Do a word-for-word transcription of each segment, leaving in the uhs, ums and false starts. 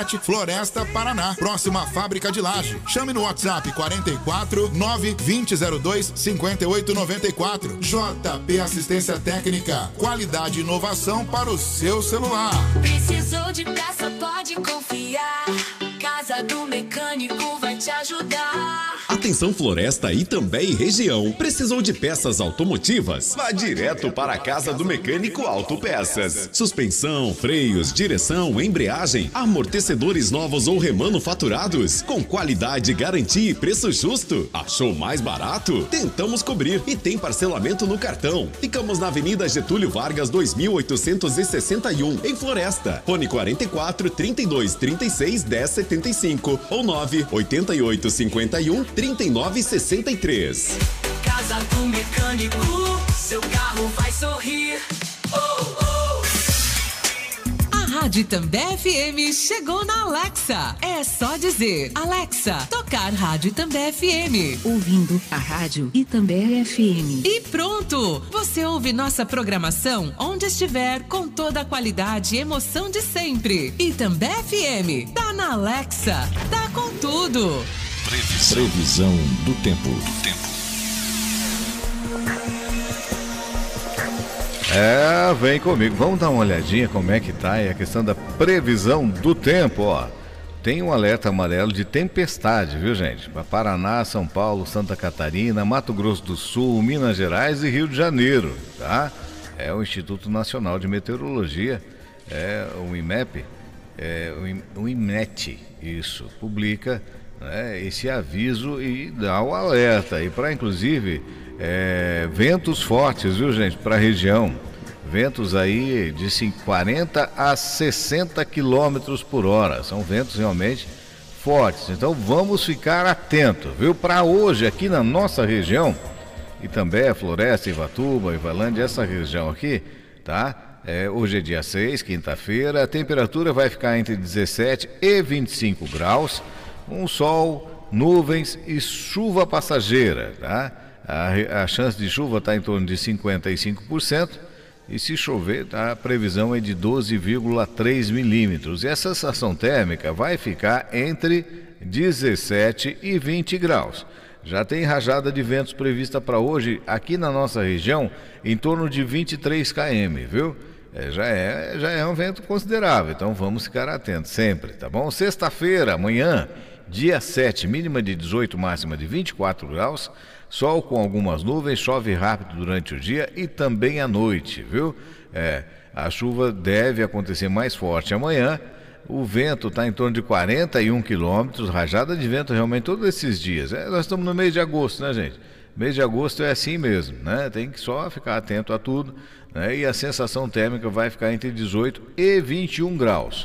Floresta, Paraná, próxima à fábrica de laje. Chame no WhatsApp quarenta e quatro, nove vinte, zero dois, cinquenta e oito noventa e quatro. J P Assistência Técnica, qualidade e inovação para o seu celular. Precisou de peça, pode confiar. Casa do Mecânico vai te ajudar. Atenção Floresta, Itambé e região. Precisou de peças automotivas? Vá direto para a Casa do Mecânico Autopeças. Suspensão, freios, direção, embreagem, amortecedores novos ou remanufaturados, com qualidade, garantia e preço justo. Achou mais barato? Tentamos cobrir e tem parcelamento no cartão. Ficamos na Avenida Getúlio Vargas, dois mil oitocentos e sessenta e um, em Floresta. Fone quarenta e quatro, trinta e dois, trinta e seis, dez, setenta e cinco ou nove oito oito, cinquenta e um, trinta e nove, sessenta e três. Casa do Mecânico, seu carro vai sorrir. Oh, oh. A Rádio Itambé F M chegou na Alexa. É só dizer, Alexa, tocar Rádio Itambé F M. Ouvindo a Rádio Itambé F M. E pronto! Você ouve nossa programação onde estiver, com toda a qualidade e emoção de sempre. Itambé F M, tá na Alexa, tá com tudo. Previsão, Previsão do tempo. Do tempo. É, vem comigo. Vamos dar uma olhadinha como é que tá aí a questão da previsão do tempo, ó. Tem um alerta amarelo de tempestade, viu, gente? Para Paraná, São Paulo, Santa Catarina, Mato Grosso do Sul, Minas Gerais e Rio de Janeiro, tá? É o Instituto Nacional de Meteorologia, é o IMEP, é o IMET, isso, publica, né, esse aviso e dá o alerta. E para, inclusive, é, ventos fortes, viu, gente, para a região. Ventos aí de quarenta a sessenta quilômetros por hora. São ventos realmente fortes. Então vamos ficar atentos, viu? Para hoje aqui na nossa região, e também Floresta, Ivatuba, Ivalândia, essa região aqui, tá? É, hoje é dia seis, quinta-feira. A temperatura vai ficar entre dezessete e vinte e cinco graus. Um sol, nuvens e chuva passageira, tá? A, a chance de chuva está em torno de cinquenta e cinco por cento. E se chover, tá, a previsão é de doze vírgula três milímetros. E a sensação térmica vai ficar entre dezessete e vinte graus. Já tem rajada de ventos prevista para hoje aqui na nossa região em torno de vinte e três quilômetros, viu? É, já, é, já é um vento considerável, então vamos ficar atentos sempre, tá bom? Sexta-feira, amanhã, dia sete, mínima de dezoito, máxima de vinte e quatro graus. Sol com algumas nuvens, chove rápido durante o dia e também à noite, viu? É, a chuva deve acontecer mais forte amanhã. O vento está em torno de quarenta e um quilômetros, rajada de vento realmente todos esses dias. É, nós estamos no mês de agosto, né, gente? Mês de agosto é assim mesmo, né? Tem que só ficar atento a tudo, né? E a sensação térmica vai ficar entre dezoito e vinte e um graus.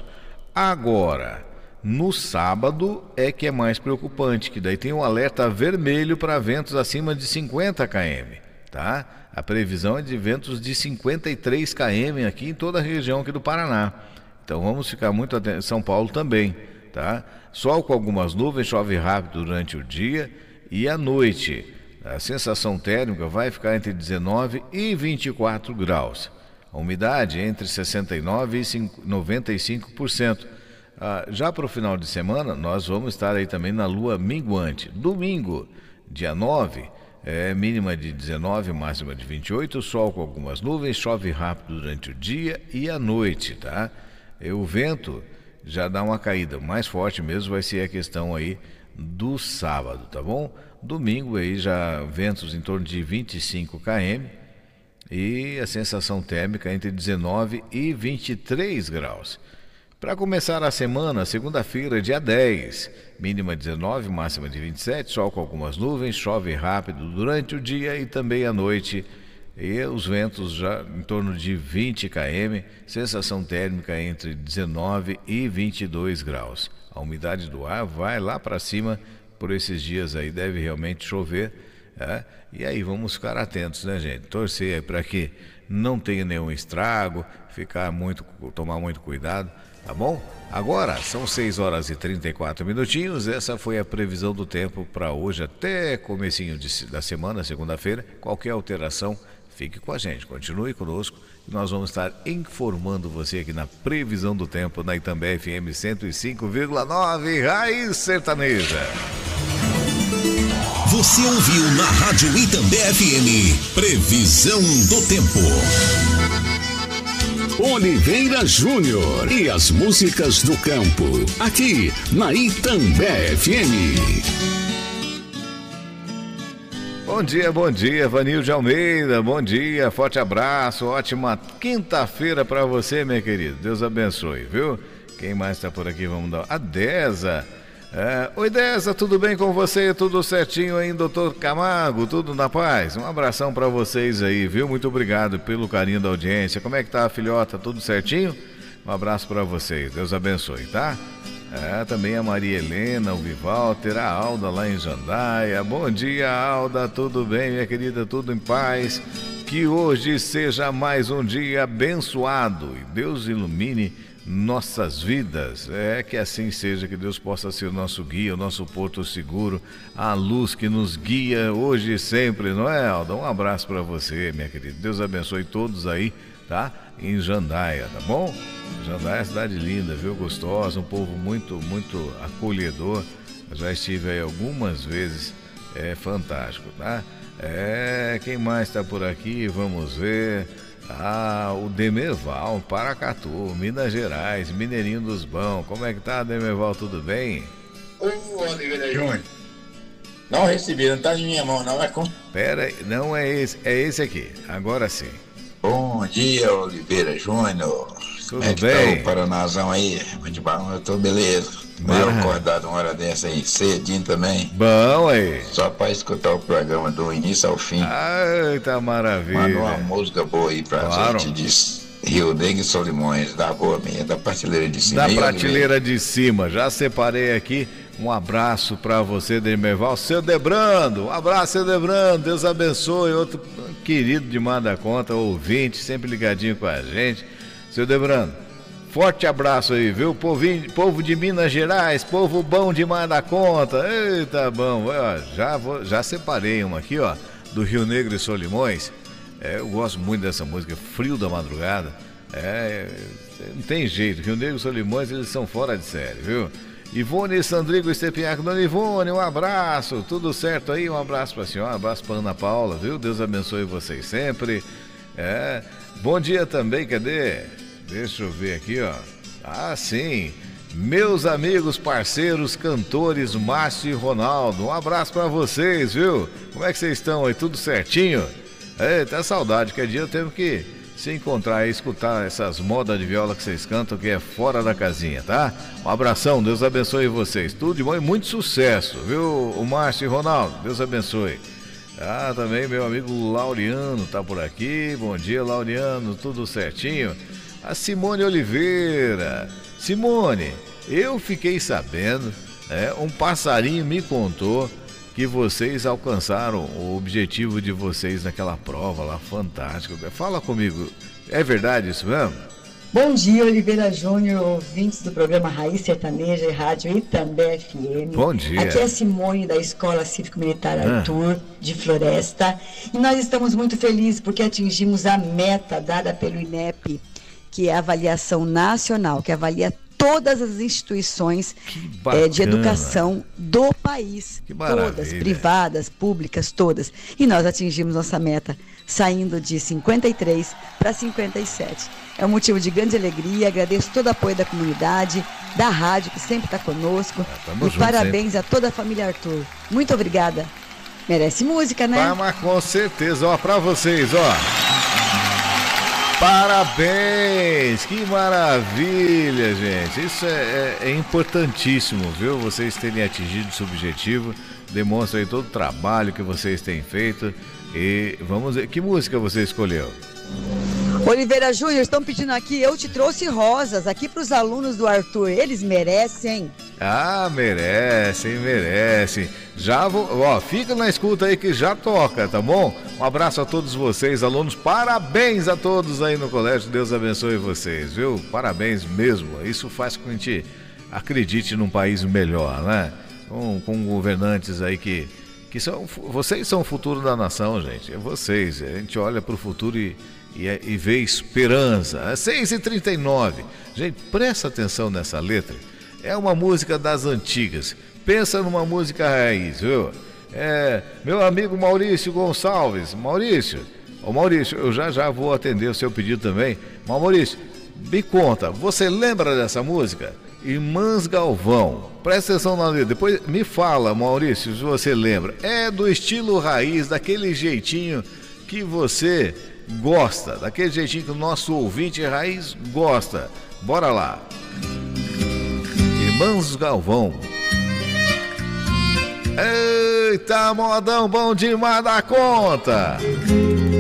Agora, no sábado é que é mais preocupante, que daí tem um alerta vermelho para ventos acima de cinquenta quilômetros, tá? A previsão é de ventos de cinquenta e três quilômetros aqui em toda a região aqui do Paraná. Então vamos ficar muito atentos, São Paulo também, tá? Sol com algumas nuvens, chove rápido durante o dia e à noite. A sensação térmica vai ficar entre dezenove e vinte e quatro graus. A umidade entre sessenta e nove e noventa e cinco por cento. Ah, já para o final de semana, nós vamos estar aí também na lua minguante. Domingo, dia nove, é, mínima de dezenove, máxima de vinte e oito, sol com algumas nuvens, chove rápido durante o dia e à noite, tá? E o vento já dá uma caída, mais forte mesmo vai ser a questão aí do sábado, tá bom? Domingo aí já ventos em torno de vinte e cinco quilômetros e a sensação térmica entre dezenove e vinte e três graus. Para começar a semana, segunda-feira, dia dez, mínima dezenove, máxima de vinte e sete, sol com algumas nuvens, chove rápido durante o dia e também à noite. E os ventos já em torno de vinte quilômetros, sensação térmica entre dezenove e vinte e dois graus. A umidade do ar vai lá para cima por esses dias aí, deve realmente chover. É? E aí vamos ficar atentos, né, gente? Torcer para que não tenha nenhum estrago, ficar muito, tomar muito cuidado. Tá bom? Agora são seis horas e trinta e quatro minutinhos. Essa foi a previsão do tempo para hoje até comecinho de, da semana, segunda-feira. Qualquer alteração, fique com a gente, continue conosco e nós vamos estar informando você aqui na Previsão do Tempo na Itambé F M cento e cinco vírgula nove, Raiz Sertaneja. Você ouviu na Rádio Itambé F M, Previsão do Tempo. Oliveira Júnior e as músicas do campo, aqui na Itambé F M. Bom dia, bom dia, Vanilde Almeida, bom dia, forte abraço, ótima quinta-feira para você, minha querida, Deus abençoe, viu? Quem mais tá por aqui? Vamos dar a Deza. É, oi Deza, tudo bem com você? Tudo certinho aí, doutor Camargo? Tudo na paz? Um abração para vocês aí, viu? Muito obrigado pelo carinho da audiência. Como é que tá a filhota? Tudo certinho? Um abraço para vocês, Deus abençoe, tá? É, também a Maria Helena, o Vivalter, a Alda lá em Jandaia. Bom dia, Alda, tudo bem, minha querida? Tudo em paz? Que hoje seja mais um dia abençoado e Deus ilumine nossas vidas, é que assim seja, que Deus possa ser o nosso guia, o nosso porto seguro, a luz que nos guia hoje e sempre, não é, Alda? Um abraço para você, minha querida, Deus abençoe todos aí, tá? Em Jandaia, tá bom? Jandaia é cidade linda, viu? Gostosa, um povo muito, muito acolhedor, eu já estive aí algumas vezes, é fantástico, tá? É, quem mais tá por aqui? Vamos ver... Ah, o Demerval, Paracatu, Minas Gerais, Mineirinho dos Bão. Como é que tá, Demerval? Tudo bem? Ô, Oliveira Júnior. Não recebi, não tá em minha mão, não é com... Pera aí, não é esse, é esse aqui. Agora sim. Bom dia, Oliveira Júnior. Tudo Como é que bem? tá o Paranazão aí? Muito bom, eu tô beleza. Meio acordado uma hora dessa aí, cedinho também. Bom aí. Só pra escutar o programa do início ao fim. Ai, tá maravilha. Manda uma música boa aí pra Claro. gente, diz Rio Negro e Solimões, da boa minha, da prateleira de cima. Da Aí, prateleira de cima, já separei aqui. Um abraço pra você, Demerval. Seu Debrando, um abraço, seu Debrando. Deus abençoe. Outro querido demais da conta, ouvinte, sempre ligadinho com a gente. Seu Debrando, forte abraço aí, viu? Povinho, povo de Minas Gerais, povo bom demais da conta. Eita, bom. Ó, já, vou, já separei uma aqui, ó, do Rio Negro e Solimões. É, eu gosto muito dessa música, Frio da Madrugada. É, não tem jeito, Rio Negro e Solimões, eles são fora de série, viu? Ivone Sandrigo Estepinhaco, dona Ivone, um abraço, tudo certo aí? Um abraço pra senhora, um abraço pra Ana Paula, viu? Deus abençoe vocês sempre. É, bom dia também, cadê? Deixa eu ver aqui, ó. Ah, sim. Meus amigos, parceiros, cantores, Márcio e Ronaldo. Um abraço pra vocês, viu? Como é que vocês estão aí? Tudo certinho? Eita, saudade, que dia eu tenho que se encontrar e escutar essas modas de viola que vocês cantam, que é fora da casinha, tá? Um abração, Deus abençoe vocês. Tudo de bom e muito sucesso, viu? O Márcio e Ronaldo, Deus abençoe. Ah, também meu amigo Laureano tá por aqui. Bom dia, Laureano, tudo certinho? A Simone Oliveira. Simone, eu fiquei sabendo, né, um passarinho me contou que vocês alcançaram o objetivo de vocês naquela prova lá, fantástico. Fala comigo, é verdade isso mesmo? Bom dia, Oliveira Júnior, ouvintes do programa Raiz Sertaneja e Rádio Itambé F M. Bom dia. Aqui é a Simone da Escola Cívico-Militar Ah. Arthur, de Floresta. E nós estamos muito felizes porque atingimos a meta dada pelo INEP, que é a avaliação nacional, que avalia todas as instituições eh, de educação do país. Que maravilha. Todas, privadas, públicas, todas. E nós atingimos nossa meta, saindo de cinquenta e três para cinquenta e sete. É um motivo de grande alegria, agradeço todo o apoio da comunidade, da rádio, que sempre está conosco. É, tamo e junto, parabéns a toda a família Arthur. Muito obrigada. Merece música, né? Ah, mas com certeza, ó, pra vocês, ó. Parabéns! Que maravilha, gente! Isso é, é, é importantíssimo, viu? Vocês terem atingido esse objetivo, demonstra aí todo o trabalho que vocês têm feito. E vamos ver, que música você escolheu? Oliveira Júnior, estão pedindo aqui, eu te trouxe rosas aqui para os alunos do Arthur, eles merecem. Ah, merecem, merecem. Já vou, ó, fica na escuta aí que já toca, tá bom? Um abraço a todos vocês, alunos, parabéns a todos aí no colégio, Deus abençoe vocês, viu? Parabéns mesmo, isso faz com que a gente acredite num país melhor, né? Com, com governantes aí que, que que são, vocês são o futuro da nação, gente. É vocês. A gente olha para o futuro e, e, e vê esperança. É seis e trinta e nove. Gente, presta atenção nessa letra. É uma música das antigas. Pensa numa música raiz, viu? É, meu amigo Maurício Gonçalves. Maurício, ô Maurício, eu já já vou atender o seu pedido também. Mas Maurício, me conta, você lembra dessa música? Irmãs Galvão. Presta atenção na letra. Depois me fala, Maurício, se você lembra. É do estilo raiz, daquele jeitinho que você gosta, daquele jeitinho que o nosso ouvinte raiz gosta. Bora lá. Irmãs Galvão. Eita, modão bom demais da conta.